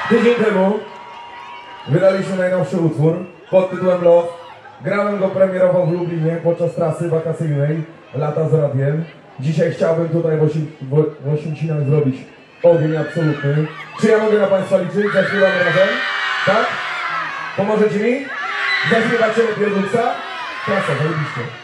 Tydzień temu wydaliśmy najnowszy utwór pod tytułem Love. Grałem go premierowo w Lublinie podczas trasy wakacyjnej Lata z Radiem. Dzisiaj chciałbym tutaj w Oświęcinach zrobić ogień absolutny. Czy ja mogę na Państwa liczyć? Zaśpiewamy razem? Tak? Pomożecie mi? Zaśpiewacie Pierdolca? Klasa, zajebiście.